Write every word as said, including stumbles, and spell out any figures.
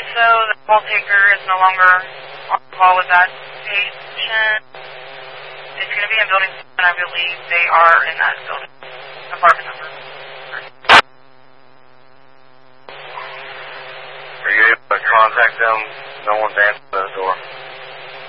believe so. The call taker is no longer on call with that patient. It's going to be in building seven, I believe. They are in that building. Apartment number. Are you able to contact them? No one's answered the door.